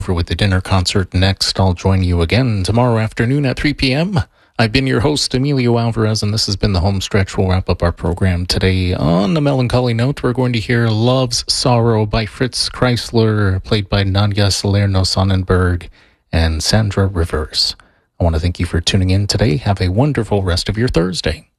For with the dinner concert next, I'll join you again tomorrow afternoon at 3 p.m. I've been your host, Emilio Alvarez, and this has been The Home Stretch. We'll wrap up our program today on a melancholy note. We're going to hear Love's Sorrow by Fritz Kreisler, played by Nadia Salerno-Sonnenberg and Sandra Rivers. I want to thank you for tuning in today. Have a wonderful rest of your Thursday.